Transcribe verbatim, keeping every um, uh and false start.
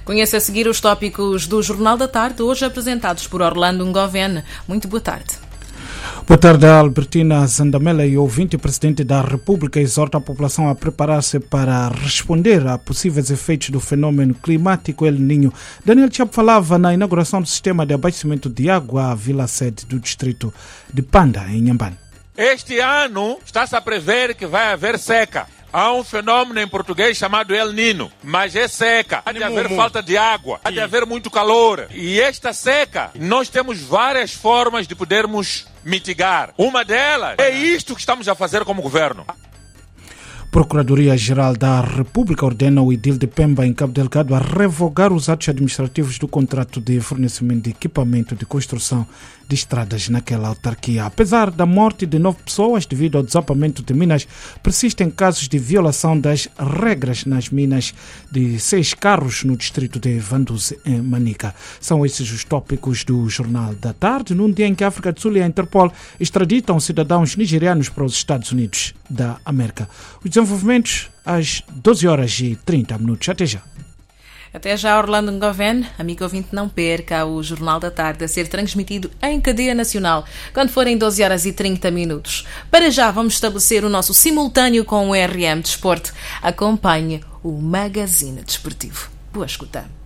Conheça a seguir os tópicos do Jornal da Tarde, hoje apresentados por Orlando Ngoven. Muito boa tarde. Boa tarde, Albertina Zandamela, e ouvinte. Presidente da República exorta a população a preparar-se para responder a possíveis efeitos do fenômeno climático El Niño. Daniel Chapo falava na inauguração do sistema de abastecimento de água à vila sede do distrito de Panda, em Inhambane. Este ano está-se a prever que vai haver seca. Há um fenômeno em português chamado El Niño, mas é seca. Há de haver falta de água, há de haver muito calor. E esta seca, nós temos várias formas de podermos mitigar. Uma delas é isto que estamos a fazer como governo. Procuradoria-Geral da República ordena o Idil de Pemba, em Cabo Delgado, a revogar os atos administrativos do contrato de fornecimento de equipamento de construção de estradas naquela autarquia. Apesar da morte de nove pessoas devido ao desabamento de minas, persistem casos de violação das regras nas minas de seis carros no distrito de Vanduze, em Manica. São esses os tópicos do Jornal da Tarde, num dia em que a África do Sul e a Interpol extraditam cidadãos nigerianos para os Estados Unidos da América. Os desenvolvimentos às doze horas e trinta minutos. Até já. Até já, Orlando Ngoven. Amigo ouvinte, não perca o Jornal da Tarde a ser transmitido em cadeia nacional, quando forem doze horas e trinta minutos. Para já, vamos estabelecer o nosso simultâneo com o R M Desporto. Acompanhe o Magazine Desportivo. Boa escuta.